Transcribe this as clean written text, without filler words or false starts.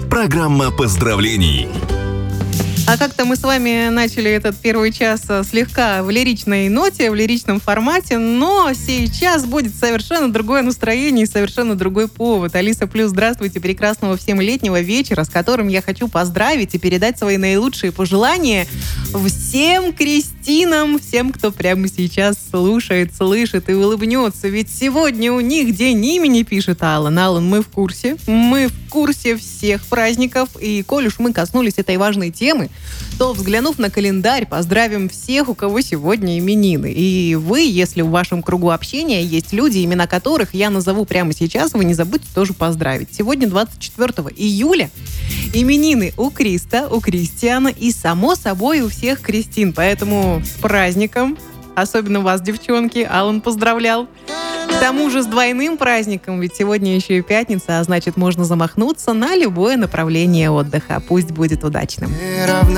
Программа поздравлений. А как-то мы с вами начали этот первый час слегка в лиричной ноте, в лиричном формате, но сейчас будет совершенно другое настроение и совершенно другой повод. Алиса Плюс, здравствуйте, прекрасного всем летнего вечера, с которым я хочу поздравить и передать свои наилучшие пожелания всем Кристинам, всем, кто прямо сейчас слушает, слышит и улыбнется. Ведь сегодня у них день имени, пишет Алан. Алан, мы в курсе. Мы в курсе всех праздников. И коль уж мы коснулись этой важной темы, то, взглянув на календарь, поздравим всех, у кого сегодня именины. И вы, если в вашем кругу общения есть люди, имена которых я назову прямо сейчас, вы не забудьте тоже поздравить. Сегодня 24 июля именины у Криста, у Кристиана и, само собой, у всех Кристин. Поэтому с праздником, особенно вас, девчонки, Алан поздравлял. К тому же с двойным праздником, ведь сегодня еще и пятница, а значит, можно замахнуться на любое направление отдыха. Пусть будет удачным.